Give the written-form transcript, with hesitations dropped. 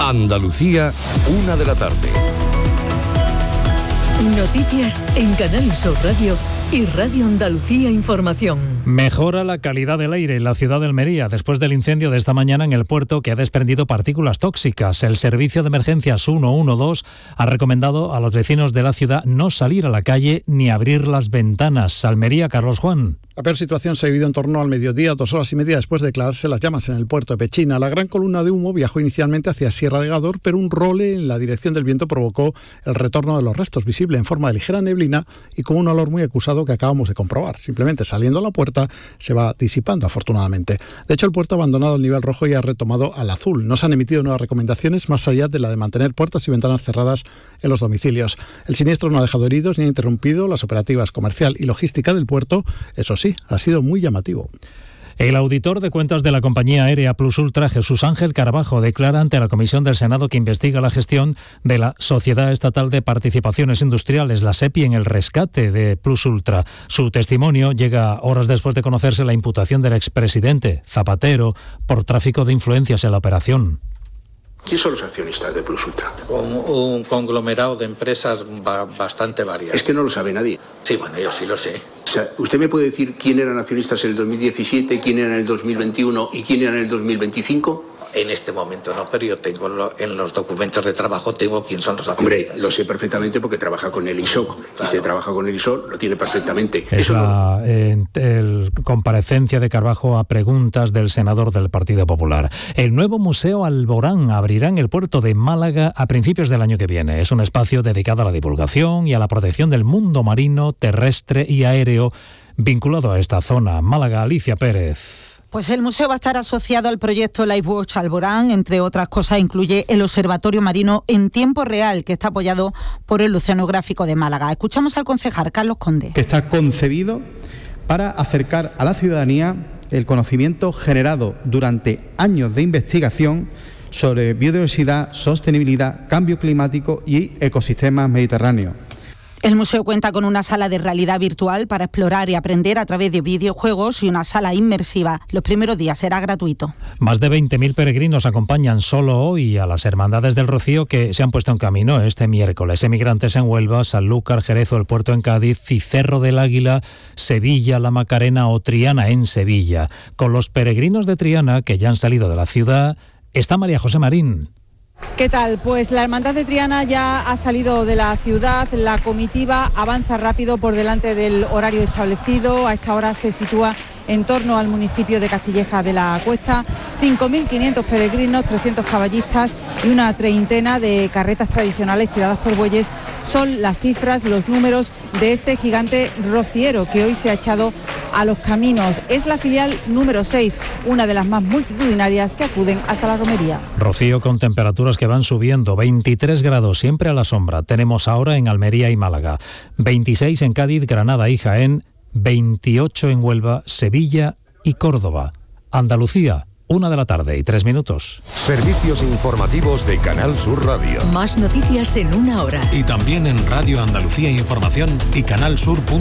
Andalucía, 1 de la tarde. Noticias en Canal Sur Radio y Radio Andalucía Información. Mejora la calidad del aire en la ciudad de Almería después del incendio de esta mañana en el puerto que ha desprendido partículas tóxicas. El servicio de emergencias 112 ha recomendado a los vecinos de la ciudad no salir a la calle ni abrir las ventanas. Almería, Carlos Juan. La peor situación se ha vivido en torno al mediodía, 2 horas y media después de declararse las llamas en el puerto de Pechina. La gran columna de humo viajó inicialmente hacia Sierra de Gádor, pero un role en la dirección del viento provocó el retorno de los restos, visible en forma de ligera neblina y con un olor muy acusado que acabamos de comprobar. Simplemente saliendo a la puerta se va disipando, afortunadamente. De hecho, el puerto ha abandonado el nivel rojo y ha retomado al azul. No se han emitido nuevas recomendaciones más allá de la de mantener puertas y ventanas cerradas en los domicilios. El siniestro no ha dejado heridos ni ha interrumpido las operativas comercial y logística del puerto. Eso sí, ha sido muy llamativo. El auditor de cuentas de la compañía aérea Plus Ultra, Jesús Ángel Carabajo, declara ante la Comisión del Senado que investiga la gestión de la Sociedad Estatal de Participaciones Industriales, la SEPI, en el rescate de Plus Ultra. Su testimonio llega horas después de conocerse la imputación del expresidente Zapatero por tráfico de influencias en la operación. ¿Quién son los accionistas de Plus Ultra? Un conglomerado de empresas bastante variadas. Es que no lo sabe nadie. Sí, bueno, yo sí lo sé. O sea, ¿usted me puede decir quién eran accionistas en el 2017, quién eran en el 2021 y quién eran en el 2025? En este momento no, pero yo tengo en los documentos de trabajo tengo quién son los accionistas. Hombre, lo sé perfectamente porque trabaja con el ISOC. Claro. Y si trabaja con el ISOC, lo tiene perfectamente. Es la comparecencia de Carabajo a preguntas del senador del Partido Popular. El nuevo Museo Alborán abrirá en el puerto de Málaga a principios del año que viene. Es un espacio dedicado a la divulgación y a la protección del mundo marino, terrestre y aéreo vinculado a esta zona. Málaga, Alicia Pérez. Pues el museo va a estar asociado al proyecto LifeWatch Alborán. Entre otras cosas, incluye el observatorio marino en tiempo real, que está apoyado por el Oceanográfico de Málaga. Escuchamos al concejal Carlos Conde. Que está concebido para acercar a la ciudadanía el conocimiento generado durante años de investigación sobre biodiversidad, sostenibilidad, cambio climático y ecosistemas mediterráneos. El museo cuenta con una sala de realidad virtual para explorar y aprender a través de videojuegos y una sala inmersiva. Los primeros días será gratuito. Más de 20.000 peregrinos acompañan solo hoy a las Hermandades del Rocío que se han puesto en camino este miércoles. Emigrantes en Huelva, Sanlúcar, Jerez o el Puerto en Cádiz, Cerro del Águila, Sevilla, La Macarena o Triana en Sevilla. Con los peregrinos de Triana que ya han salido de la ciudad está María José Marín. ¿Qué tal? Pues la Hermandad de Triana ya ha salido de la ciudad, la comitiva avanza rápido por delante del horario establecido, a esta hora se sitúa en torno al municipio de Castilleja de la Cuesta, 5.500 peregrinos, 300 caballistas y una treintena de carretas tradicionales tiradas por bueyes son las cifras, los números de este gigante rociero que hoy se ha echado a los caminos. Es la filial número 6, una de las más multitudinarias que acuden hasta la romería. Rocío con temperaturas que van subiendo, 23 grados siempre a la sombra. Tenemos ahora en Almería y Málaga, 26 en Cádiz, Granada y Jaén, 28 en Huelva, Sevilla y Córdoba. Andalucía, 1 de la tarde y 3 minutos. Servicios informativos de Canal Sur Radio. Más noticias en 1 hora. Y también en Radio Andalucía Información y canalsur.es.